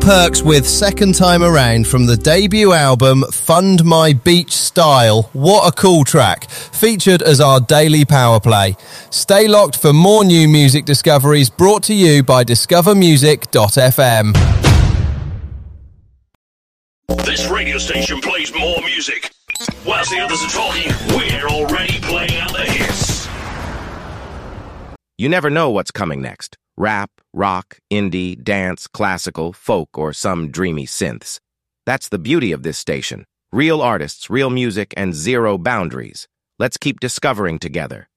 Herx with Second Time Around from the debut album Fund My Beach Style. What a cool track, featured as our daily power play. Stay locked for more new music discoveries brought to you by discovermusic.fm. This radio station plays more music. Whilst the others are talking, we're already playing out the hits. You never know what's coming next. Rap, rock, indie, dance, classical, folk, or some dreamy synths. That's the beauty of this station. Real artists, real music, and zero boundaries. Let's keep discovering together.